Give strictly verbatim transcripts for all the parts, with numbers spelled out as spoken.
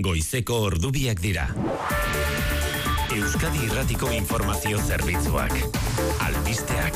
Goizeko ordubiak dira. Euskadi Irratiko Informazio Zerbitzuak. Albisteak.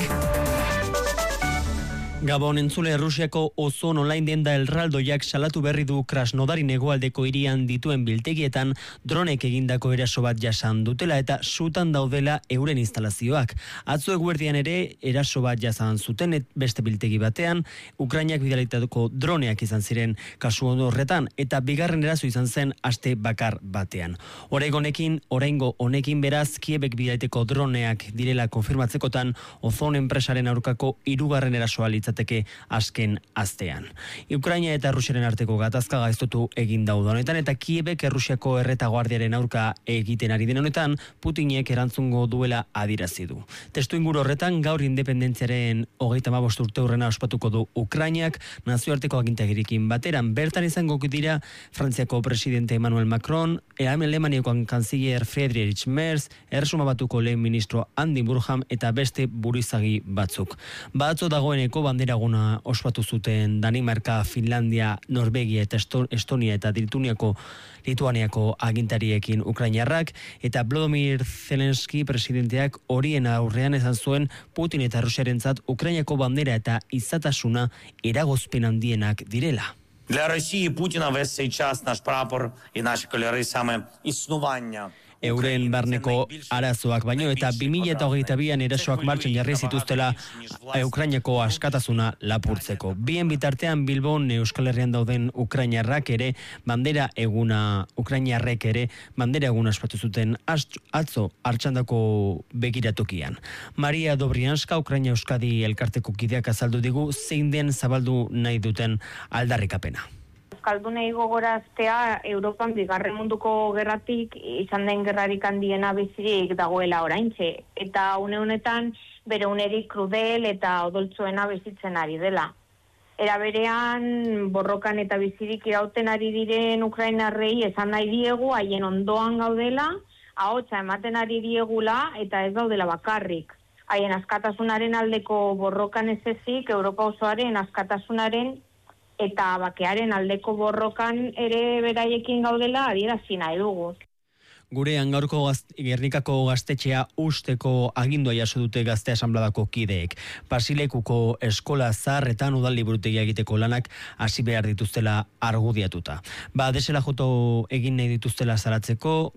Gabon entzule, Errusiako Ozon online denda erraldoiak salatu berri du Krasnodarin hegoaldeko hirian dituen biltegietan dronek egindako eraso bat jasan dutela eta sutan daudela euren instalazioak. Atzo eguerdian ere eraso bat jasan zuten et beste biltegi batean, Ukrainak bidalitako droneak izan ziren kasu horretan eta bigarren eraso izan zen aste bakar batean. Oregonekin, oraingo honekin beraz, Kiebek bidaliteko droneak direla konfirmatzekotan Ozon enpresaren aurkako hirugarren erasoa litzateke azken astean. Ukraina eta Errusiaren arteko gatazka gaiztotu egin dauda honetan eta Kiebek Errusiako erretaguardiaren aurka egiten ari den honetan Putinek erantzungo duela adierazi du. Testu inguru horretan gaur independentziaren hogeita hamabost urte hurrena ospatuko du Ukrainak nazioarteko agintagirikin bateran. Bertan izango dira Frantziako presidente Emmanuel Macron, Alemaniako kanziller Friedrich Merz, Erresuma Batuko lehen ministro Andy Burham eta beste buruzagi batzuk. Batzo dagoeneko bandera eguna ospatu zuten Danimarka, Finlandia, Norvegia eta Estonia eta Lituaniako Lituaniako agintariekin ukrainarrak eta Volodymyr Zelensky presidenteak horien aurrean esan zuen Putin eta Rusiarentzat Ukrainako bandera eta izatasuna eragozpen handienak direla. Для Росії Путіна весь цей час наш прапор і наші кольори саме існування. Euren barneko arazoak baino eta bi mila hogeita bian erasoak martxan jarri zituztela Ukrainako askatasuna lapurtzeko. Bien bitartean Bilbon Euskal Herrian dauden ukrainarrak ere bandera eguna ukrainarrek ere bandera eguna ospatu zuten atzo Artxandako begiratokian. Maria Dobrianska Ukraina Euskadi elkarteko kideak azaldu digu zein den zabaldu nahi duten aldarrikapena. Euskaldunei gogoraztea Europan bigarren munduko gerratik izan den gerrarik handiena bizirik dagoela oraintxe. Eta une honetan bere unerik krudel eta odoltzuena bizitzen ari dela. Era berean borrokan eta bizirik irauten ari diren ukrainarrei esan nahi diegu haien ondoan gaudela, ahotsa ematen ari diegula eta ez daudela bakarrik. Haien askatasunaren aldeko borrokan ez ezik, Europa osoaren askatasunaren eta bakearen aldeko borrokan ere beraiekin gaudela adierazi nahi dugu. Gurean gaurko gazt, Gernikako gaztetxea usteko agindua jaso dute Gazte Asanbladako kideek. Basilekuko eskola zaharretan udal liburutegia egiteko lanak hasi behar dituztela argudiatuta. Ba, desela joto egin nahi dituztela zaratzeko,